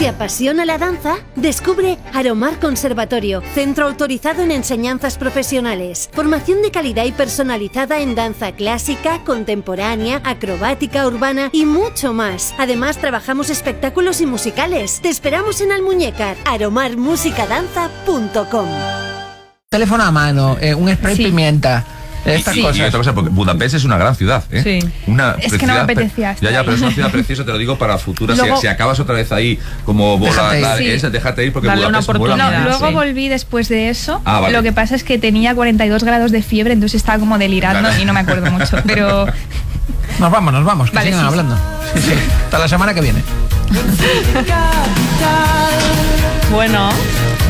¿Te apasiona la danza? Descubre Aromar Conservatorio, centro autorizado en enseñanzas profesionales. Formación de calidad y personalizada en danza clásica, contemporánea, acrobática, urbana y mucho más. Además, trabajamos espectáculos y musicales. Te esperamos en Almuñécar. aromarmusicadanza.com. Teléfono a mano, un spray pimienta. Estas cosas. Y otra cosa, porque Budapest es una gran ciudad, ¿eh? Sí. Es que no me apetecía. Ya, pero es una ciudad preciosa, te lo digo para futuras. Luego, si acabas otra vez ahí como bola, déjate ir porque dale Budapest una oportunidad. mola. Luego volví después de eso. Vale. Lo que pasa es que tenía 42 grados de fiebre, entonces estaba como delirando y no me acuerdo mucho. Pero Nos vamos, que vale, sigan hablando. Sí. Hasta la semana que viene. Bueno.